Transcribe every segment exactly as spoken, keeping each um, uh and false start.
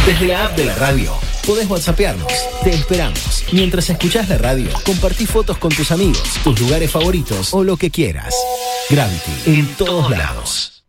Desde la app de la radio podés whatsappearnos. Te esperamos. Mientras escuchás la radio, compartí fotos con tus amigos, tus lugares favoritos o lo que quieras. Gravity, en todos lados.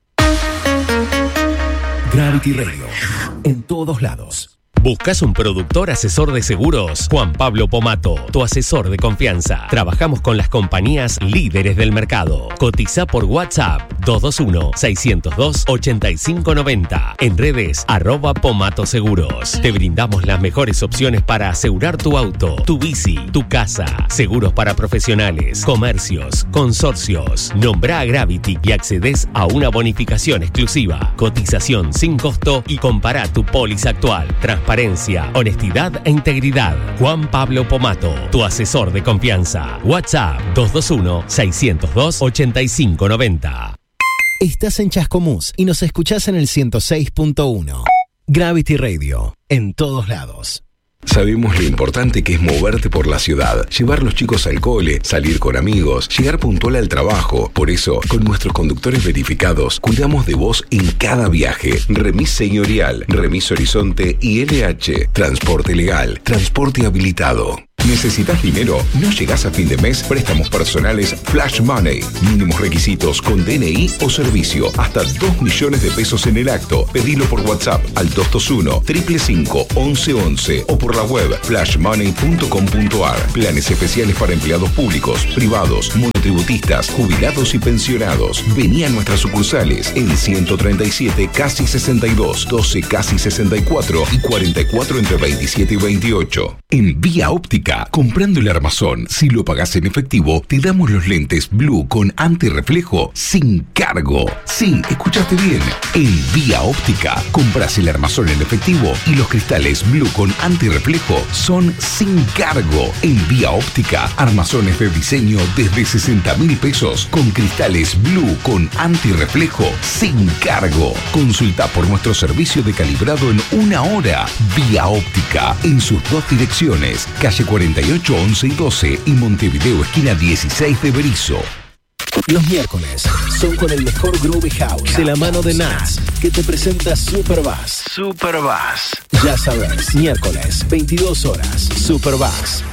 Gravity Radio, en todos lados. ¿Buscas un productor asesor de seguros? Juan Pablo Pomato, tu asesor de confianza. Trabajamos con las compañías líderes del mercado. Cotiza por WhatsApp dos dos uno, seis cero dos, ocho cinco nueve cero. En redes, arroba Pomato Seguros. Te brindamos las mejores opciones para asegurar tu auto, tu bici, tu casa. Seguros para profesionales, comercios, consorcios. Nombra a Gravity y accedes a una bonificación exclusiva. Cotización sin costo y compara tu póliza actual. Transparencia, honestidad e integridad. Juan Pablo Pomato, tu asesor de confianza. WhatsApp dos dos uno, seis cero dos, ocho cinco nueve cero. Estás en Chascomús y nos escuchás en el ciento seis punto uno. Gravity Radio, en todos lados. Sabemos lo importante que es moverte por la ciudad, llevar los chicos al cole, salir con amigos, llegar puntual al trabajo. Por eso, con nuestros conductores verificados, cuidamos de vos en cada viaje. Remis Señorial, Remis Horizonte y L H. Transporte legal, transporte habilitado. ¿Necesitas dinero? ¿No llegás a fin de mes? Préstamos personales Flash Money. Mínimos requisitos con D N I o servicio. Hasta dos millones de pesos en el acto. Pedilo por WhatsApp al dos dos uno, cinco cinco cinco, once once o por la web flash money punto com punto a r. Planes especiales para empleados públicos, privados, monotributistas, jubilados y pensionados. Vení a nuestras sucursales en ciento treinta y siete, casi sesenta y dos, doce, casi sesenta y cuatro y cuarenta y cuatro entre veintisiete y veintiocho. En Vía Óptica, comprando el armazón, si lo pagás en efectivo, te damos los lentes Blue con antirreflejo sin cargo. Sí, escuchaste bien. En Vía Óptica, compras el armazón en efectivo y los cristales Blue con antirreflejo son sin cargo. En Vía Óptica, armazones de diseño desde sesenta mil pesos con cristales Blue con antirreflejo sin cargo. Consulta por nuestro servicio de calibrado en una hora. Vía Óptica, en sus dos direcciones, calle cuarenta y ocho, once y doce y Montevideo, esquina dieciséis de Berizo. Los miércoles son con el mejor Groovy House de la mano de Nats, que te presenta Superbass. Superbass. Ya sabes, miércoles, veintidós horas, Superbass.